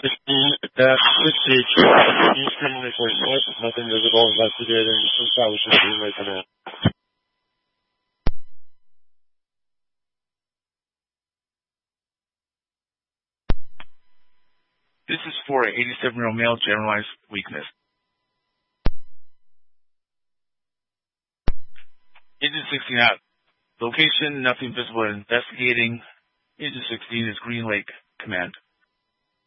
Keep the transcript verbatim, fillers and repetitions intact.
sixteen, dash six H, Eastern report north, nothing visible, investigating, establishing relay command. This is for an eighty-seven-year-old male, generalized weakness. Agent sixteen out. Location, nothing visible. Investigating. Agent sixteen is Green Lake Command.